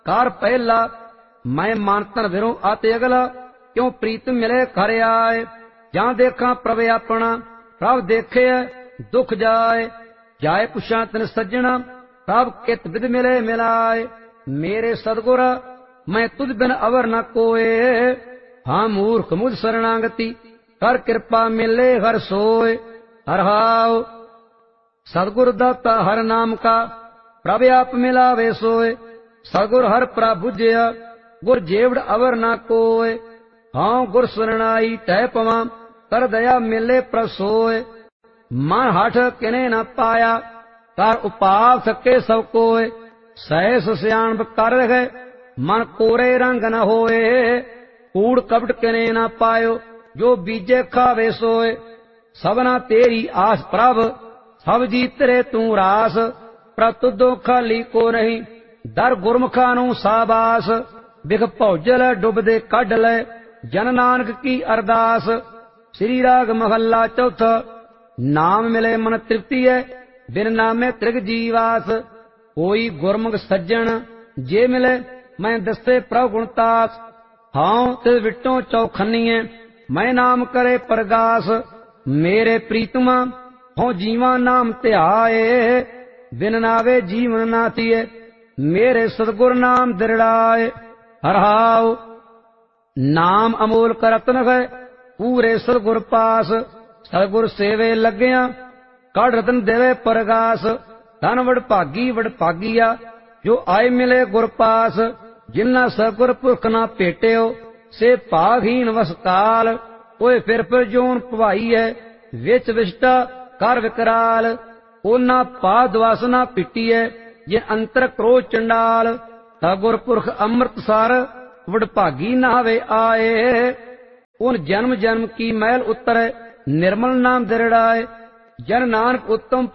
Car पहला मैं मानतन विरों आते अगला, क्यों प्रीत मिले घर आए। जहां देखा प्रभ अपना, प्रभ देखे दुख जाए। जाए पुछा तिन सज्जना, प्रभ कित विद मिले मिलाए। मेरे सदगुर मैं तुझ बिन अवर न कोए, हाँ मूर्ख मुझ शरणागति, कर कृपा मिले हर सोए। हर हाव सदगुर दाता हर नाम का, प्रभ आप मिलावे सोए। सदगुर हर प्रभ बुझया, गुर जेवड़ अवर न कोय। हाँ गुर सुरनाई तह पवा, कर दया मिले प्रभ सोय। मन हठ किने न पाया, कर उपाव सके सब कोय। सहस सियाणप कर रहे, मन कोरे रंग न होए। कूड़ कपट किने न पायो, जो बीजे खावे सोय। सबना तेरी आस प्रभ, सब जी तेरे तू रास। प्रभ तुदो खाली को नहीं, दर गुरमुखा नू साबास। बिख भौजल डुबदे कढ लै, जन नानक की अरदास। श्री राग महला चौथा। नाम मिले मन तृप्ति है, बिन नामे त्रिग जीवास। कोई गुरमुख सज्जन जे मिले, मैं दसे प्रभ गुणतास। हाँ तिस विटों चौखनीए, मैं नाम करे प्रगास। मेरे प्रीतमा हों जीवा नाम ध्याए, बिन नावे जीवन नाथिए। मेरे सतगुर नाम दृढ़ाए। हर हाव नाम अमोल का रतन है, पूरे सतगुर पास। सतगुर सेवे लग्या, कड़ रतन देवे परगास। धन वड भागिया, जो आए मिले गुर पास। जिन्ना सतगुर पुरख ना भेटियो, से भागहीन वसकाल। ओए फिर जोन भवाई है, विच विष्टा कर विकराल। ओना पाद वासना पिटी है, जे अंतर क्रोध चंडाल। सतगुर पुरख अमृतसर, वडभागी नहावे आए। उन जन्म जन्म की मैल उतरे, निर्मल नाम दृढ़ाए। जन नानक उत्तम